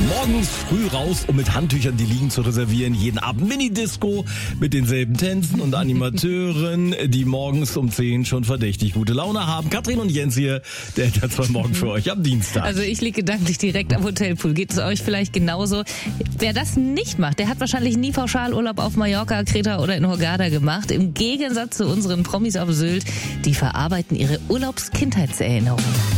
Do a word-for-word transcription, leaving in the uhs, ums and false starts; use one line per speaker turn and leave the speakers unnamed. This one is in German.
Morgens früh raus, um mit Handtüchern die Liegen zu reservieren. Jeden Abend Mini-Disco mit denselben Tänzen und Animateuren, die morgens um zehn schon verdächtig gute Laune haben. Katrin und Jens hier, der Eltern zwei Morgen für euch am Dienstag.
Also ich liege gedanklich direkt am Hotelpool. Geht es euch vielleicht genauso? Wer das nicht macht, der hat wahrscheinlich nie Pauschalurlaub auf Mallorca, Kreta oder in Hurghada gemacht. Im Gegensatz zu unseren Promis auf Sylt, die verarbeiten ihre Urlaubskindheitserinnerungen.